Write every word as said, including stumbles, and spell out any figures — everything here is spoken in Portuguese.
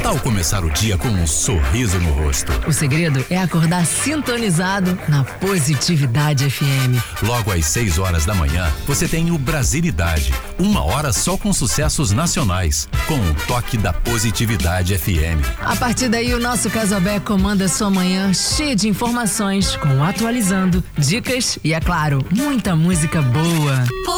ao começar o dia com um sorriso no rosto. O segredo é acordar sintonizado na Positividade F M. Logo às seis horas da manhã, você tem o Brasilidade, uma hora só com sucessos nacionais, com um toque da Positividade F M. A partir daí, o nosso Casabé comanda sua manhã cheia de informações, com Atualizando, dicas e, é claro, muita música boa.